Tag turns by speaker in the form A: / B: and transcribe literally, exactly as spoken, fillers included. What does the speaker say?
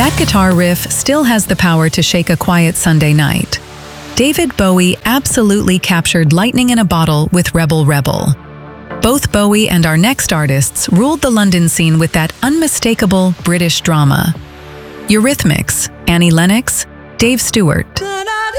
A: That guitar riff still has the power to shake a quiet Sunday night. David Bowie absolutely captured lightning in a bottle with Rebel Rebel. Both Bowie and our next artists ruled the London scene with that unmistakable British drama. Eurythmics, Annie Lennox, Dave Stewart.